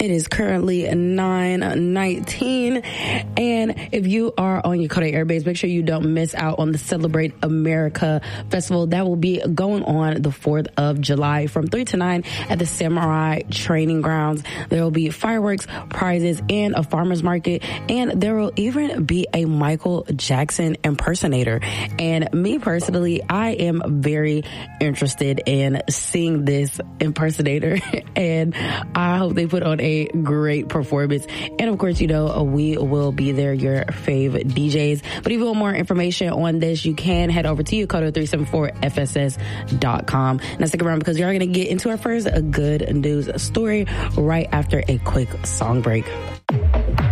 It is currently 9:19, and if you are on Yokota Air Base, make sure you don't miss out on the Celebrate America Festival that will be going on the 4th of July from 3 to 9 at the Samurai Training Grounds. There will be fireworks, prizes, and a farmer's market, and there will even be a Michael Jackson impersonator. And me personally, I am very interested in seeing this impersonator, and I hope they put on a great performance. And of course, you know, we will be there, your fave DJs. But if you want more information on this, you can head over to Yokota374FSS.com. Now stick around because you're going to get into our first good news story right after a quick song break.